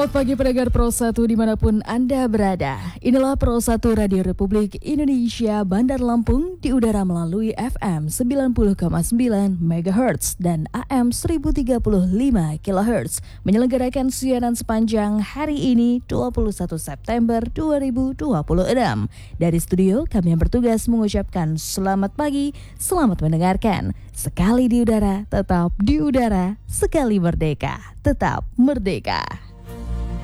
Selamat pagi pendengar Pro 1 dimanapun Anda berada. Inilah Pro 1 Radio Republik Indonesia Bandar Lampung di udara melalui FM 90,9 MHz dan AM 1035 kHz menyelenggarakan siaran sepanjang hari ini 21 September 2026. Dari studio kami yang bertugas mengucapkan selamat pagi, selamat mendengarkan. Sekali di udara, tetap di udara, sekali merdeka, tetap merdeka.